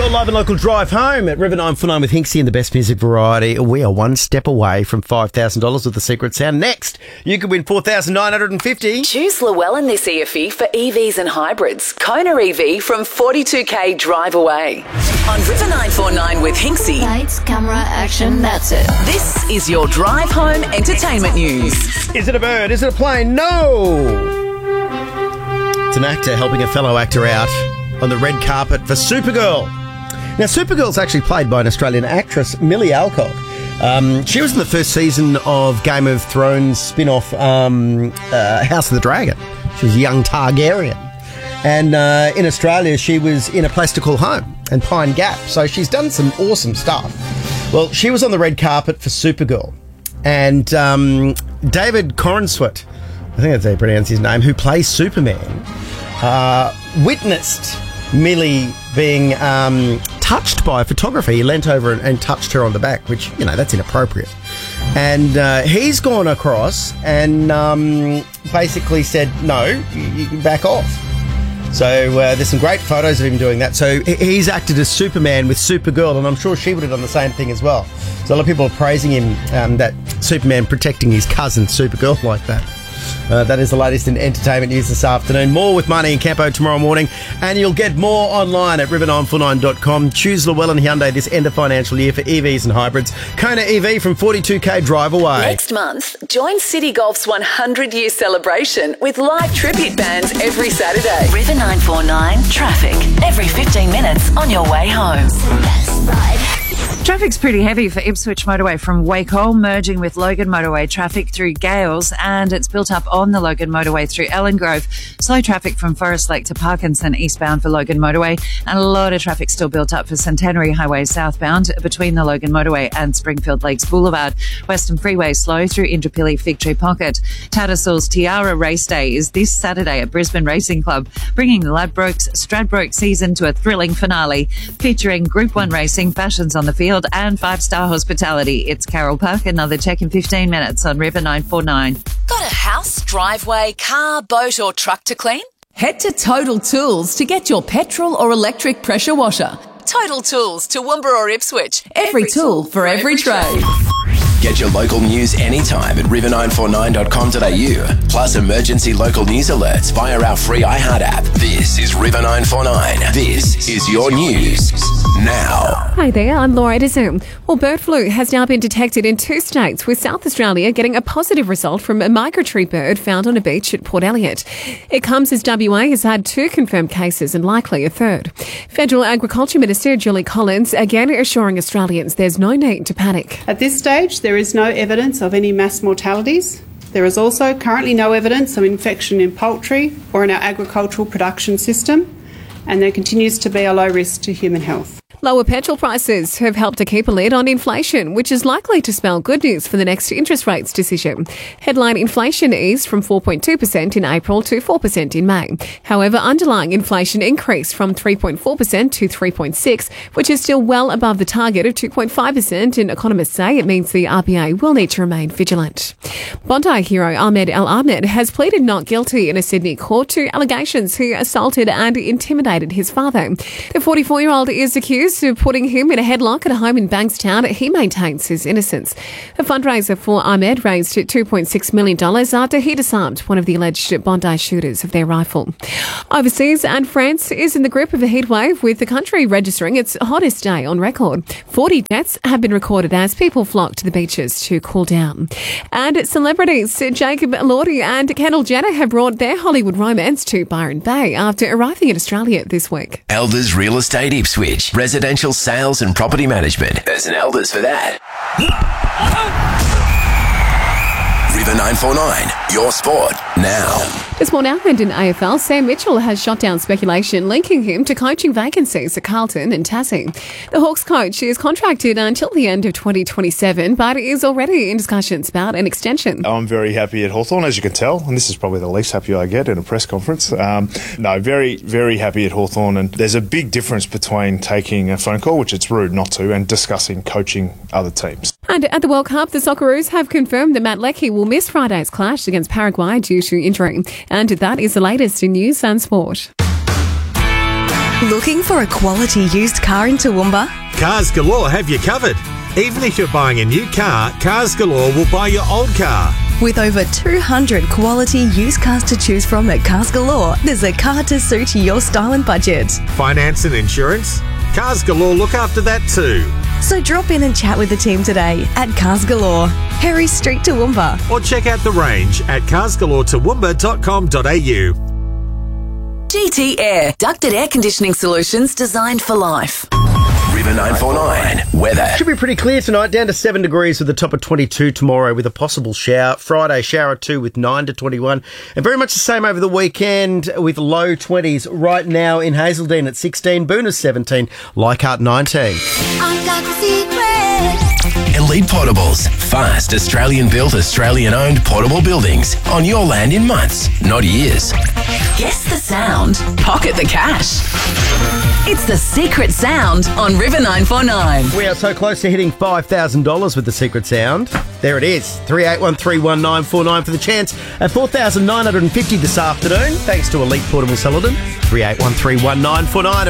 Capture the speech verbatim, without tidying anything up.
Your live and local drive home at River nine four nine with Hinksy and the best music variety. We are one step away from five thousand dollars with the secret sound. Next, you could win four thousand nine hundred fifty dollars. Choose Llewellyn this E F I for E Vs and hybrids. Kona E V from forty-two K drive away. On River nine four nine with Hinksy. Lights, camera, action, that's it. This is your drive home entertainment news. Is it a bird? Is it a plane? No! It's an actor helping a fellow actor out on the red carpet for Supergirl. Now, Supergirl's actually played by an Australian actress, Millie Alcock. Um, she was in the first season of Game of Thrones spin-off um, uh, House of the Dragon. She was a young Targaryen. And uh, in Australia, she was in A Place to Call Home and Pine Gap. So she's done some awesome stuff. Well, she was on the red carpet for Supergirl. And um, David Corenswet, I think that's how you pronounce his name, who plays Superman, uh, witnessed Millie being um, touched by a photographer. He leant over and, and touched her on the back, which, you know, that's inappropriate. And uh, he's gone across and um, basically said, no, you, you back off. So uh, there's some great photos of him doing that. So he's acted as Superman with Supergirl, and I'm sure she would have done the same thing as well. So a lot of people are praising him, um, that Superman protecting his cousin Supergirl like that. Uh, that is the latest in entertainment news this afternoon. More with Money and Campo tomorrow morning, and you'll get more online at river nine four nine dot com. Choose Llewellyn Hyundai this end of financial year for E Vs and hybrids. Kona E V from forty-two K drive away. Next month, join City Golf's one hundred year celebration with live tribute bands every Saturday. River nine four nine traffic every fifteen minutes on your way home. Best ride. Traffic's pretty heavy for Ipswich Motorway from Wacol, merging with Logan Motorway traffic through Gales, and it's built up on the Logan Motorway through Ellen Grove. Slow traffic from Forest Lake to Parkinson eastbound for Logan Motorway, and a lot of traffic still built up for Centenary Highway southbound between the Logan Motorway and Springfield Lakes Boulevard. Western Freeway slow through Indooroopilly Fig Tree Pocket. Tattersalls Tiara Race Day is this Saturday at Brisbane Racing Club, bringing the Ladbrokes Stradbroke season to a thrilling finale, featuring Group one racing, fashions on the field, and five-star hospitality. It's Carol Park. Another check in fifteen minutes on River nine four nine. Got a house, driveway, car, boat or truck to clean? Head to Total Tools to get your petrol or electric pressure washer. Total Tools, Toowoomba or Ipswich. Every, every tool for every, every trade. Get your local news anytime at river nine four nine dot com dot a u. Plus emergency local news alerts via our free iHeart app. This is River nine four nine. This is your news now. Hi there, I'm Laura Edison. Well, bird flu has now been detected in two states, with South Australia getting a positive result from a migratory bird found on a beach at Port Elliot. It comes as W A has had two confirmed cases and likely a third. Federal Agriculture Minister Julie Collins again assuring Australians there's no need to panic. At this stage, there is no evidence of any mass mortalities. There is also currently no evidence of infection in poultry or in our agricultural production system, and there continues to be a low risk to human health. Lower petrol prices have helped to keep a lid on inflation, which is likely to spell good news for the next interest rates decision. Headline inflation eased from four point two percent in April to four percent in May. However, underlying inflation increased from three point four percent to three point six percent, which is still well above the target of two point five percent, and economists say it means the R B A will need to remain vigilant. Bondi hero Ahmed El Ahmed has pleaded not guilty in a Sydney court to allegations he assaulted and intimidated his father. The forty-four-year-old is accused of putting him in a headlock at a home in Bankstown. He maintains his innocence. A fundraiser for Ahmed raised two point six million dollars after he disarmed one of the alleged Bondi shooters of their rifle. Overseas, and France is in the grip of a heatwave, with the country registering its hottest day on record. forty deaths have been recorded as people flock to the beaches to cool down. And celebrities Jacob Elordi and Kendall Jenner have brought their Hollywood romance to Byron Bay after arriving in Australia this week. Elders Real Estate Ipswich. Residential sales and property management. There's an Elders for that. River nine four nine, your sport now. This morning, and in A F L, Sam Mitchell has shot down speculation linking him to coaching vacancies at Carlton and Tassie. The Hawks coach is contracted until the end of twenty twenty-seven, but is already in discussions about an extension. I'm very happy at Hawthorn, as you can tell, and this is probably the least happy I get in a press conference. Um, no, very, very happy at Hawthorn, and there's a big difference between taking a phone call, which it's rude not to, and discussing coaching other teams. And at the World Cup, the Socceroos have confirmed that Matt Leckie will miss Friday's clash against Paraguay due to injury. And that is the latest in news and sport. Looking for a quality used car in Toowoomba? Cars Galore have you covered. Even if you're buying a new car, Cars Galore will buy your old car. With over two hundred quality used cars to choose from at Cars Galore, there's a car to suit your style and budget. Finance and insurance? Cars Galore look after that too. So drop in and chat with the team today at Cars Galore, Harry Street, Toowoomba. Or check out the range at cars galore toowoomba dot com dot a u. G T Air, ducted air conditioning solutions designed for life. River nine four nine weather. Should be pretty clear tonight, down to seven degrees with a top of twenty-two tomorrow with a possible shower. Friday, shower two with nine to twenty-one. And very much the same over the weekend with low twenties. Right now in Hazeldean at sixteen, Boonah seventeen, Leichhardt nineteen. I got the secret. Elite Portables. Fast, Australian-built, Australian-owned portable buildings on your land in months, not years. Guess the sound. Pocket the cash. It's the secret sound on River nine four nine. We are so close to hitting five thousand dollars with the secret sound. There it is, three eight one three one nine four nine for the chance at four thousand nine hundred fifty this afternoon. Thanks to Elite Portable Celadon, three eight one three one nine four nine.